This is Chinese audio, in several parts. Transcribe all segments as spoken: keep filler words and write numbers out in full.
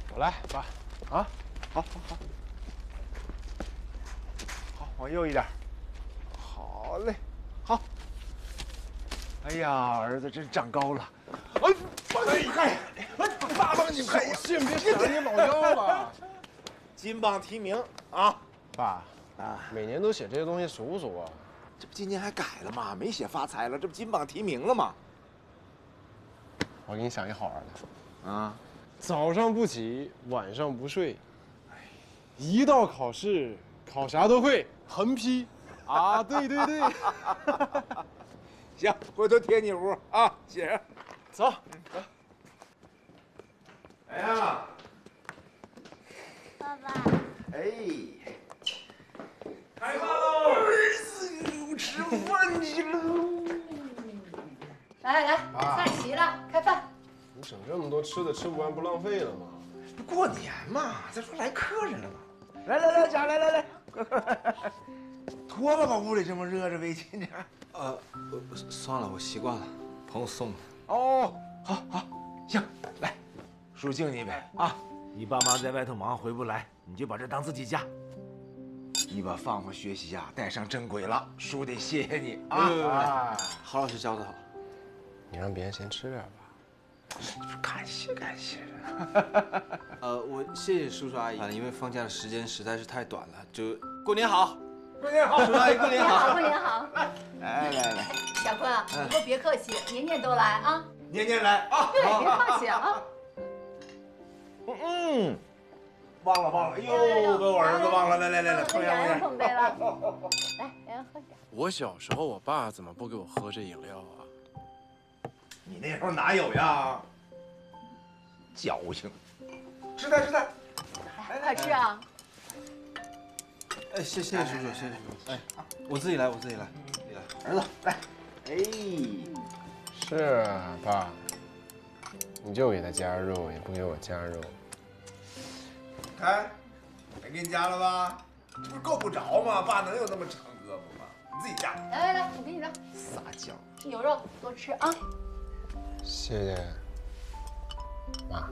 我来，爸。啊， 好，好，好，好，往右一点。好嘞，好。哎呀，儿子真长高了。哎，哎嗨，爸爸你小心别闪你老腰了。 金榜题名啊！ 爸，啊，每年都写这些东西俗不俗啊？ 这不今年还改了吗？没写发财了，这不金榜题名了吗？ 我给你想一好玩的。 啊， 早上不起，晚上不睡，一到考试，考啥都会，横批。啊，对对对。 行，回头贴你屋啊，写上。 走， 走。来呀， 爸爸。 哎，开饭喽！吃饭去喽！ 来来来，菜齐了，开饭。 你整这么多吃的，吃不完不浪费了吗？ 过年嘛，再说来客人了嘛。来来来，家来来来，快快快！脱了吧，屋里这么热，这围巾这。 呃，算了，我习惯了，朋友送的。 哦，好，好，行，来，叔敬你一杯啊！你爸妈在外头忙，回不来，你就把这当自己家。你把放放学习呀带上正轨了，叔得谢谢你啊！ 啊，郝老师教的好。 你让别人先吃点吧。 感谢感谢。 呃，我谢谢叔叔阿姨，因为放假的时间实在是太短了，就过年好。 过年好， 叔叔阿姨过年好， 过年好。 来来来， 小坤啊，以后别客气，年年都来啊。 年年来啊！ 对，别客气啊。 嗯，忘了忘了，又被我儿子忘了。来来来来，碰一下碰一下。 碰杯了。来，洋洋喝点。 我小时候，我爸怎么不给我喝这饮料啊？ 你那时候哪有呀？矫情。吃菜吃菜， 来，快吃啊！ 哎，谢谢谢叔叔，谢谢叔叔。哎，我自己来，我自己来，自己来。 儿子来，哎， 是啊，爸，你就给他加肉，也不给我加肉。 看，没给你加了吧？这不是够不着吗？爸能有那么长胳膊吗？你自己加。 来来来，我给你的。 撒娇。 牛肉多吃啊。 谢谢，妈。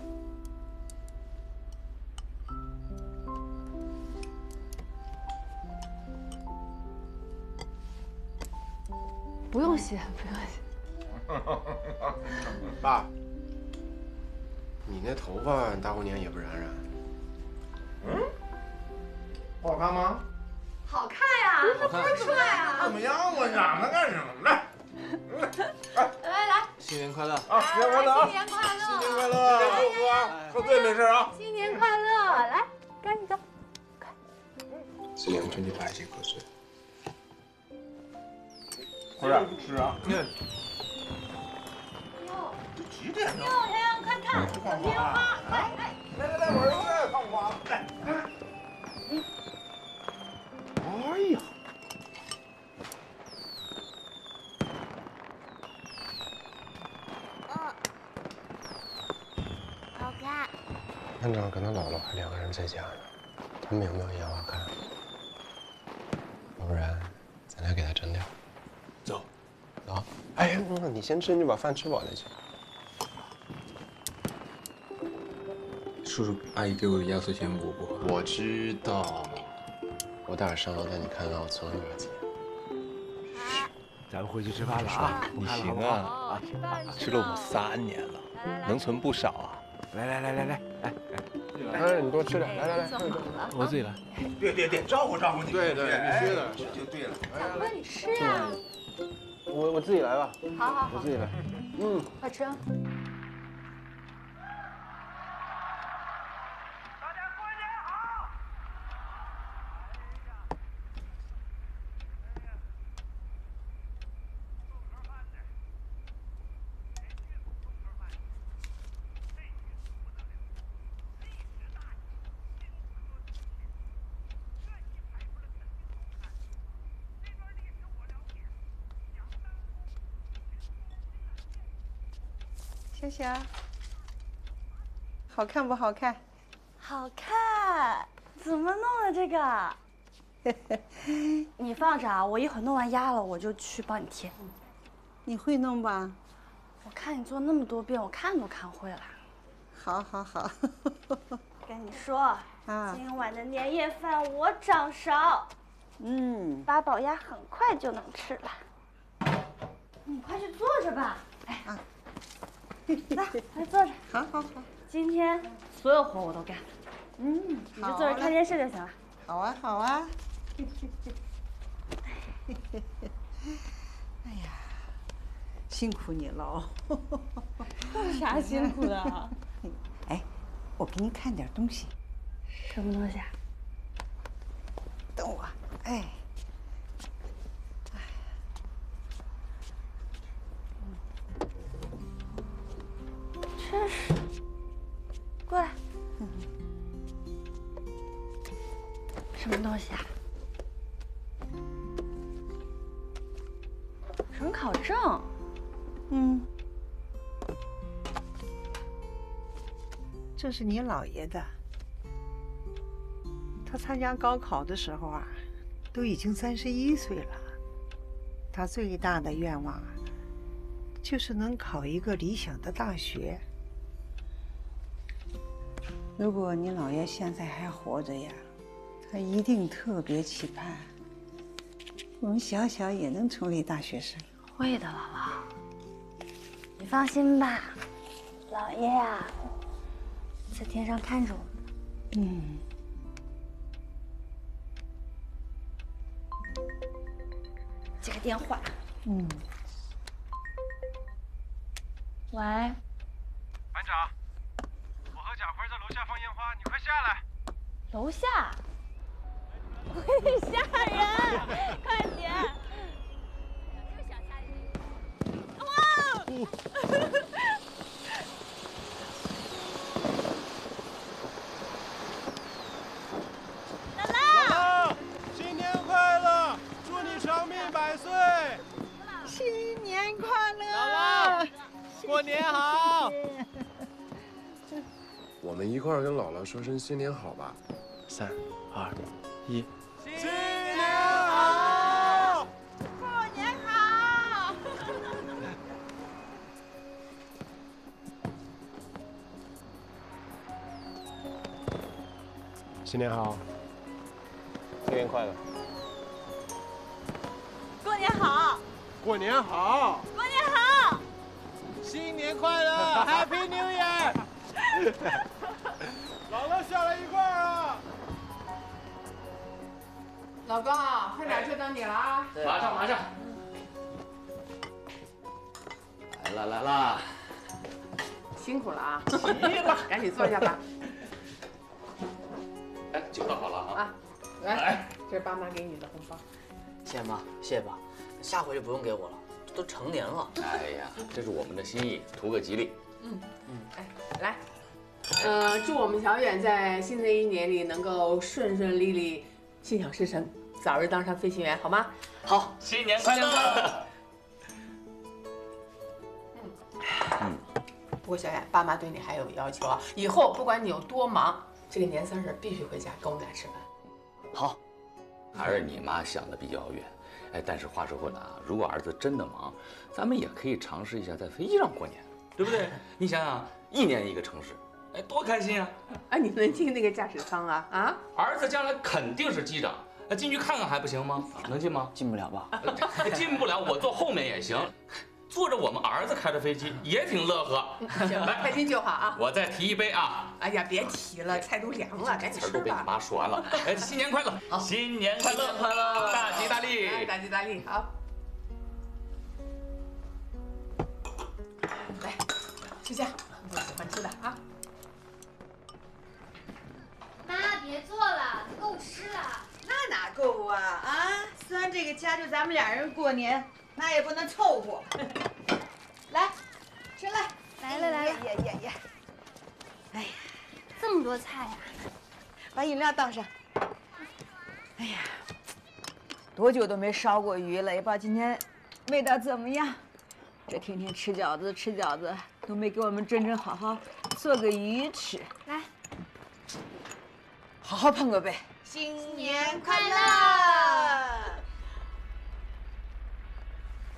不用谢，不用谢。 爸，你那头发大过年也不染染？ 嗯，不好看吗？ 好看呀， 好看， 帅啊！ 怎么样啊？染它干什么？来， 来来来， 新年快乐啊！新年快乐！ 新年快乐！ 新年快乐！喝喝醉没事啊！ 新年快乐！来，赶紧走。 今年春节百姓喝醉。 不是吃啊！ 嗯。 哟， 这几点了？ 哟，洋洋快看，小烟花！来来来来来，我儿子放花，来。哎呀！ 嗯，好看。 班长跟他姥姥还两个人在家呢，他们有没有烟花看？要不然，咱俩给他整点。 走， 走。哎，那你先吃，你把饭吃饱再去。 叔叔阿姨给我的压岁钱我不花。 我知道，我待会儿上楼带你看老村儿去。 咱们回去吃饭了啊！ 你行啊，啊，吃了我们三年了，能存不少啊。 来来来来来，哎哎， 哎，你多吃点，来来来， 做好了。 我自己来。 对对对，照顾照顾你。 对对，必须的。 这就对了。 小坤，你吃啊！ 我我自己来吧， 好好好， 我自己来。嗯， 快吃啊！ 香香，好看不好看？ 好看，怎么弄的这个？你放着啊，我一会儿弄完压了，我就去帮你贴。 你会弄吧？ 我看你做那么多遍，我看都看会了。 好，好，好。 跟你说， 啊， 今晚的年夜饭我掌勺。 嗯， 八宝鸭很快就能吃了。你快去坐着吧。哎， 啊， 来，来坐着。 好，好，好。 今天所有活我都干。 嗯， 你就坐着看电视就行了。 好啊，好啊。哎呀，辛苦你了。 有啥辛苦的？ 哎，我给你看点东西。 什么东西啊？ 等我。哎。 真是。过来。什么东西啊？准考证。 嗯。这是你姥爷的。他参加高考的时候啊，都已经三十一岁了。他最大的愿望啊，就是能考一个理想的大学。如果你姥爷现在还活着呀，他一定特别期盼我们小小也能成为大学生。 会的，姥姥，你放心吧，姥爷呀，在天上看着我们。 嗯。 接个电话。 嗯。 喂。 班长，我和贾坤在楼下放烟花，你快下来。 楼下。会吓人，快点！哇！ 姥姥，新年快乐！祝你长命百岁！ 新年快乐！ 姥姥，过年好！ 我们一块儿跟姥姥说声新年好吧。 三二一， 新年好！ 过年好！ 新年好， 新年快乐！ 过年好！ 过年好， 过年好！ 新年快乐 ！Happy New Year！ 姥姥下来一块儿啊！ 老公啊，快点，就等你了啊！ 马上马上。来了来了， 辛苦了啊！齐了，赶紧坐下吧。 哎，酒倒好了啊！ 啊，来，这是爸妈给你的红包。 谢谢妈，谢谢爸，下回就不用给我了，这都成年了。 哎呀，这是我们的心意，图个吉利。 嗯嗯，哎，来，呃，祝我们小远在新的一年里能够顺顺利利、心想事成，早日当上飞行员，好吗？ 好， 新年快乐！ 嗯。不过小远，爸妈对你还有要求啊，以后不管你有多忙，这个年三十必须回家跟我们俩吃饭。 好。 还是你妈想的比较远。哎，但是话说回来啊，如果儿子真的忙，咱们也可以尝试一下在飞机上过年，对不对？你想想，一年一个城市，哎，多开心啊！ 啊，你能进那个驾驶舱啊？啊？ 儿子将来肯定是机长，那进去看看还不行吗？能进吗？ 进不了吧？ 进不了，我坐后面也行。坐着我们儿子开着飞机也挺乐呵。 行，来，开心就好啊！ 我再提一杯啊！ 哎呀，别提了，菜都凉了，赶紧吃吧。 词儿都被你妈说完了。哎，新年快乐！ 好， 新年快乐！ 新年快乐！ 大吉大利！ 大吉大利！好，来，吃下你喜欢吃的啊。 妈，别做了，够吃了。 那哪够啊啊！虽然这个家就咱们俩人过年，那也不能凑合。来，吃来， 来了来了， 耶耶耶！哎呀， 这么多菜呀！ 把饮料倒上。哎呀，多久都没烧过鱼了，也不知道今天味道怎么样。这天天吃饺子吃饺子，都没给我们真正好好做个鱼吃。 来， 好好碰个杯。 新年快乐！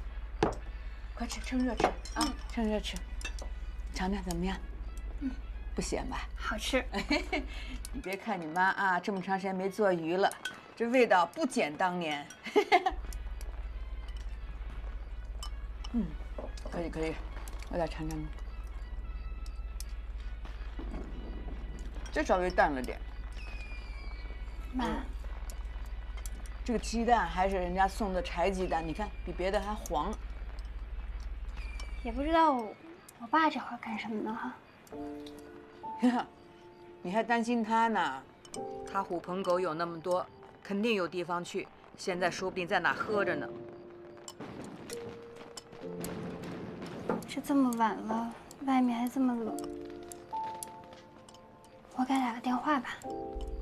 快吃，趁热吃啊！趁热吃，尝尝怎么样？嗯， 不咸吧？ 好吃。 你别看你妈啊，这么长时间没做鱼了，这味道不减当年。嗯，可以可以，我再尝尝。这稍微淡了点。 妈， 这个鸡蛋还是人家送的柴鸡蛋，你看比别的还黄。 也不知道我爸这会儿干什么呢哈。你还担心他呢？他狐朋狗友那么多，肯定有地方去。现在说不定在哪喝着呢。 这这么晚了，外面还这么冷，我该打个电话吧。